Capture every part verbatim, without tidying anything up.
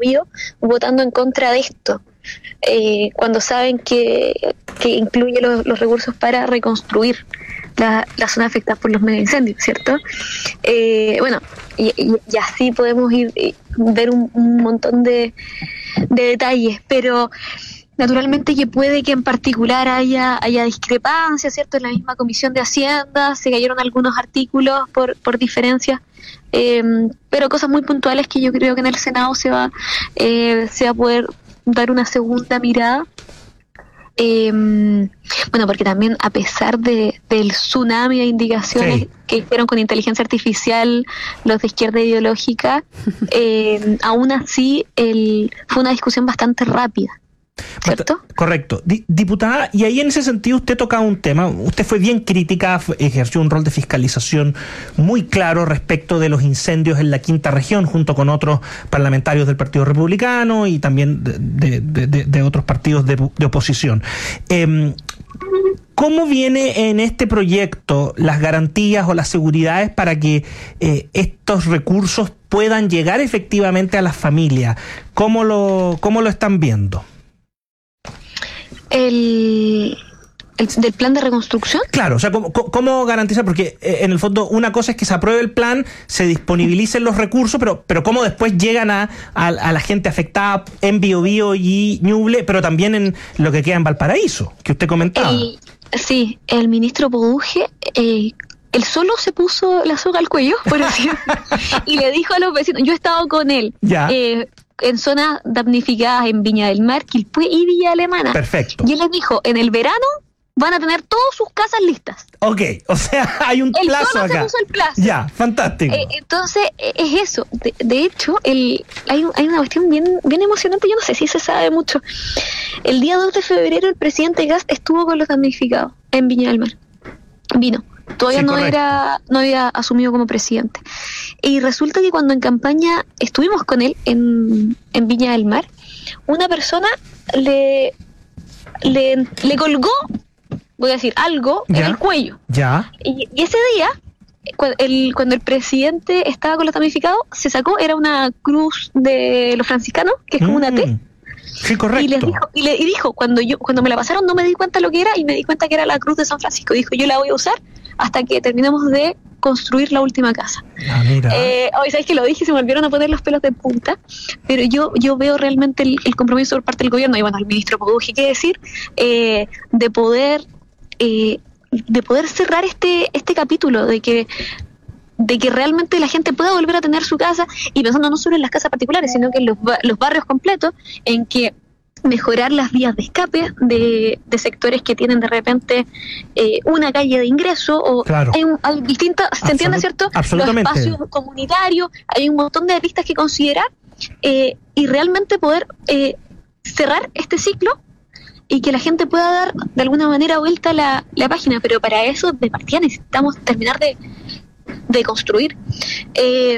Biobío votando en contra de esto, eh, cuando saben que, que incluye los, los recursos para reconstruir la, la zona afectada por los mega incendios, ¿cierto? Eh, bueno, y, y, y así podemos ir y ver un, un montón de, de detalles, pero naturalmente que puede que en particular haya haya discrepancias, ¿cierto? En la misma Comisión de Hacienda se cayeron algunos artículos por, por diferencias, eh, pero cosas muy puntuales que yo creo que en el Senado se va, eh, se va a poder dar una segunda mirada. Eh, bueno, porque también a pesar de del tsunami de indicaciones sí. que hicieron con inteligencia artificial los de izquierda ideológica, eh, aún así el, fue una discusión bastante rápida, ¿cierto? Correcto. Diputada, y ahí en ese sentido usted tocaba un tema, usted fue bien crítica, ejerció un rol de fiscalización muy claro respecto de los incendios en la quinta región, junto con otros parlamentarios del Partido Republicano y también de, de, de, de otros partidos de, de oposición. Eh, ¿Cómo viene en este proyecto las garantías o las seguridades para que eh, estos recursos puedan llegar efectivamente a las familias? ¿Cómo lo, cómo lo están viendo? El, el del plan de reconstrucción. Claro, o sea, ¿cómo, cómo garantizar? Porque eh, en el fondo una cosa es que se apruebe el plan, se disponibilicen los recursos, pero pero cómo después llegan a, a, a la gente afectada en Biobío y Ñuble, pero también en lo que queda en Valparaíso, que usted comentaba. El, sí, el ministro Poduje, eh, él solo se puso la soga al cuello, por así y le dijo a los vecinos, yo he estado con él, ya. Eh, en zonas damnificadas en Viña del Mar, Quilpué y Villa Alemana. Perfecto. Y él les dijo, en el verano van a tener todas sus casas listas. Ok, o sea, hay un él plazo solo acá. Se puso el plazo. Ya, fantástico. Eh, entonces, es eso. De, de hecho, el, hay, hay una cuestión bien, bien emocionante, yo no sé si se sabe mucho. El día dos de febrero el presidente Kast estuvo con los damnificados en Viña del Mar. Vino. Todavía sí, no correcto. era no había asumido como presidente. Y resulta que cuando en campaña estuvimos con él en, en Viña del Mar, una persona le, le, le colgó, voy a decir, algo ya, en el cuello. Ya. Y, y ese día, cuando el, cuando el presidente estaba con los damnificados, se sacó, era una cruz de los franciscanos, que es como mm. una T. Sí, correcto. Y, les dijo, y, le, y dijo, cuando yo cuando me la pasaron no me di cuenta lo que era y me di cuenta que era la cruz de San Francisco. Dijo, yo la voy a usar hasta que terminemos de construir la última casa. Ah, mira. Eh, hoy sabes que lo dije y se me volvieron a poner los pelos de punta, pero yo yo veo realmente el, el compromiso por parte del gobierno, y bueno, el ministro Poduje, qué decir, eh, de poder eh, de poder cerrar este este capítulo, de que de que realmente la gente pueda volver a tener su casa, y pensando no solo en las casas particulares, sino que en los, los barrios completos, en que mejorar las vías de escape de, de sectores que tienen de repente eh, una calle de ingreso, o claro. hay, un, hay distintas, ¿se Absolut- entiende, cierto? Absolutamente. Los espacios comunitarios, hay un montón de aristas que considerar, eh, y realmente poder eh, cerrar este ciclo y que la gente pueda dar de alguna manera vuelta la, la página, pero para eso de partida necesitamos terminar de de construir. Eh,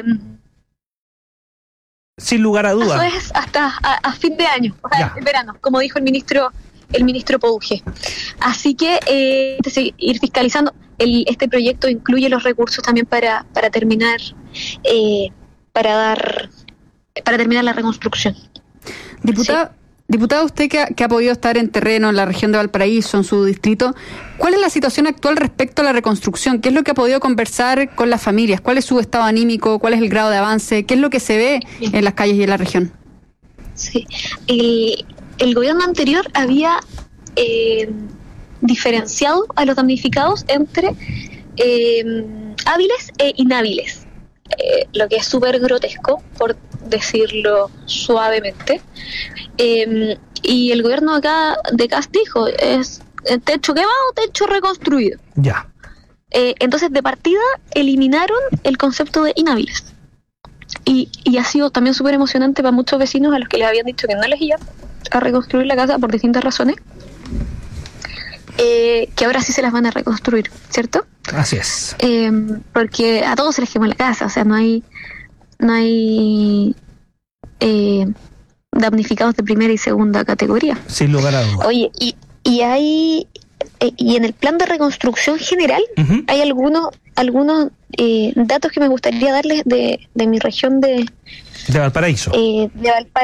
Sin lugar a dudas. Eso es hasta a, a fin de año, o sea, el verano, como dijo el ministro el ministro Poduje. Así que eh, ir fiscalizando. El, este proyecto incluye los recursos también para para terminar eh, para dar para terminar la reconstrucción. Diputada, sí. Diputada, usted que ha, que ha podido estar en terreno en la región de Valparaíso, en su distrito, ¿cuál es la situación actual respecto a la reconstrucción? ¿Qué es lo que ha podido conversar con las familias? ¿Cuál es su estado anímico? ¿Cuál es el grado de avance? ¿Qué es lo que se ve en las calles y en la región? Sí, el, el gobierno anterior había eh, diferenciado a los damnificados entre eh, hábiles e inhábiles, eh, lo que es súper grotesco, por decirlo suavemente. Eh, y el gobierno acá de Kast dijo, es techo quemado, techo reconstruido. Ya. Eh, entonces, de partida, eliminaron el concepto de inhábiles. Y, y ha sido también súper emocionante para muchos vecinos a los que les habían dicho que no les iban a reconstruir la casa por distintas razones, eh, que ahora sí se las van a reconstruir, ¿cierto? Así es. Eh, porque a todos se les quemó la casa, o sea, no hay no hay eh, damnificados de primera y segunda categoría. Sin lugar a dudas. Oye, y, y hay eh, y en el plan de reconstrucción general uh-huh. hay algunos algunos eh, datos que me gustaría darles de, de mi región de de Valparaíso. Eh, de Valparaíso.